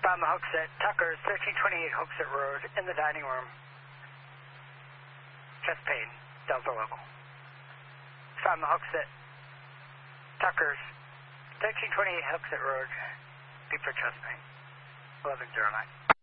Found the Hooksett, Tucker's 1328 Hooksett Road in the dining room. Chest pain, Delta local. Found the Hooksett, Tucker's 1328 Hooksett Road, beep for chest pain, 1109.